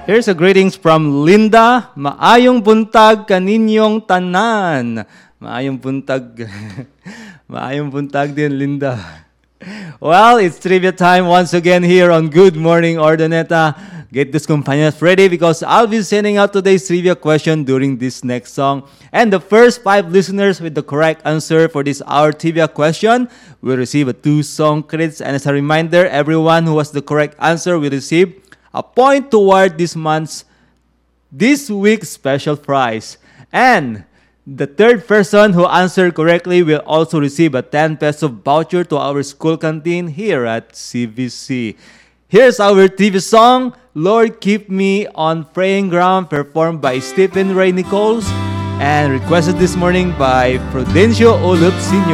Here's a greetings from Linda. Maayong buntag kaninyong tanan. Maayong buntag. Maayong buntag din, Linda. Well, it's trivia time once again here on Good Morning Ordoneta. Get these companions ready because I'll be sending out today's trivia question during this next song. And the first 5 listeners with the correct answer for this hour trivia question will receive a 2-song credits. And as a reminder, everyone who has the correct answer will receive a point toward this week's special prize. And the third person who answered correctly will also receive a 10 peso voucher to our school canteen here at CVC. Here's our TV song, Lord Keep Me on Praying Ground, performed by Stephen Ray Nichols and requested this morning by Prudencio Olup Sr.